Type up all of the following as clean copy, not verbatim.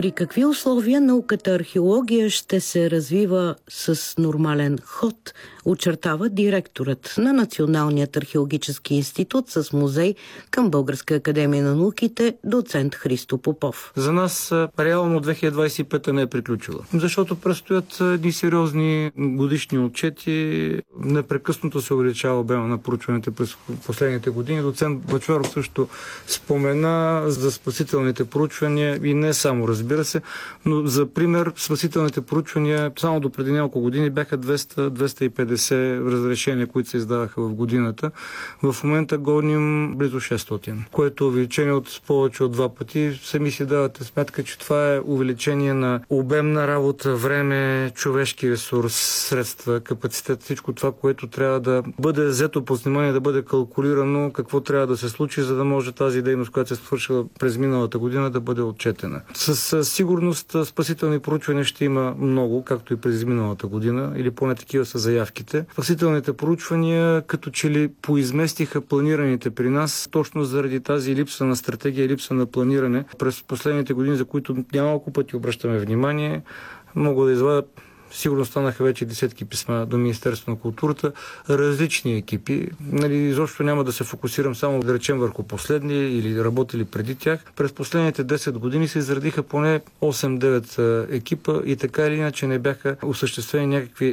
При какви условия науката археология ще се развива с нормален ход, очертава директорът на Националният археологически институт с музей към Българска академия на науките, доцент Христо Попов. За нас реално 2025 не е приключила, защото предстоят едни сериозни годишни отчети. Непрекъснато се увеличава обема на проучването през последните години. Доцент Бъчваров също спомена за спасителните проучвания и не само, разбира се, но за пример спасителните проучвания само до преди няколко години бяха 200-250 разрешения, които се издаваха в годината. В момента гоним близо 600, което е увеличение от повече от 2 пъти. Сами си давате сметка, че това е увеличение на обем на работа, време, човешки ресурс, средства, капацитет, всичко това, което трябва да бъде взето под внимание, да бъде калкулирано, какво трябва да се случи, за да може тази дейност, която се свършила през миналата година, да бъде отчетена. Със сигурност спасителни проучвания ще има много, както и през миналата година, или поне такива са заявките. Спасителните проучвания като че ли поизместиха планираните при нас, точно заради тази липса на стратегия, липса на планиране през последните години, за които няколко пъти обръщаме внимание. Мога да извадя, сигурно станаха вече десетки писма до Министерството на културата, различни екипи. Изобщо няма да се фокусирам само, да речем, върху последни или работили преди тях. През последните 10 години се изредиха поне 8-9 екипа и така или иначе не бяха осъществени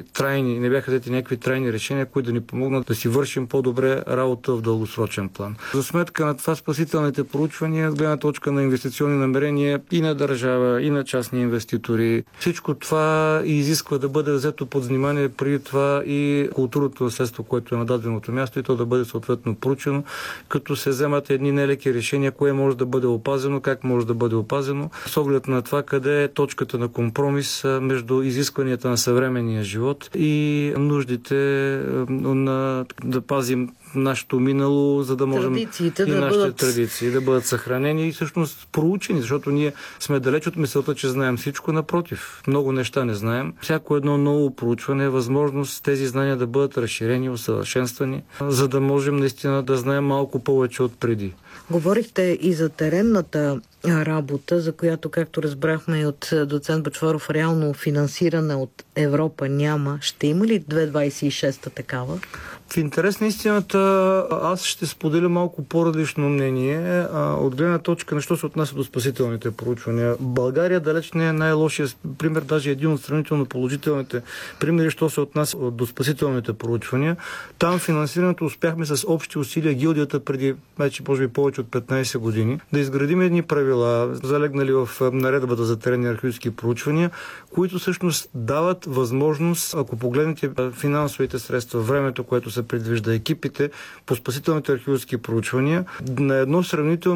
не бяха взети някакви трайни решения, които да ни помогнат да си вършим по-добре работа в дългосрочен план. За сметка на това спасителните проучвания, гледна точка на инвестиционни намерения и на държава, и на частни инвеститори, всичко това изисква да бъде взето под внимание преди това и културното наследство, което е на даденото място, и то да бъде съответно проучено, като се вземат едни нелеки решения, кое може да бъде опазено, как може да бъде опазено, с оглед на това къде е точката на компромис между изискванията на съвременния живот и нуждите да пазим нашето минало, за да можем нашите традиции да бъдат съхранени и всъщност проучени, защото ние сме далеч от мисълта, че знаем всичко. Напротив, много неща не знаем. Всяко едно ново проучване е възможност тези знания да бъдат разширени, усъвършенствани, за да можем наистина да знаем малко повече от преди. Говорихте и за теренната работа, за която, както разбрахме и от доцент Бъчваров, реално финансиране от Европа няма. Ще има ли 2026 такава? В интерес на истината, аз ще споделя малко по-различно мнение. От гледна точка на що се отнася до спасителните проучвания. България далеч не е най-лошия пример, даже един от сравнително положителните примери, що се отнася до спасителните проучвания. Там финансирането успяхме с общи усилия, гилдията преди вече може би повече от 15 години, да изградим едни правила, залегнали в наредбата за теренни археологически проучвания, които всъщност дават възможност, ако погледнете финансовите средства, времето, което се предвижда, екипите по спасителните археологически проучвания, на едно сравнително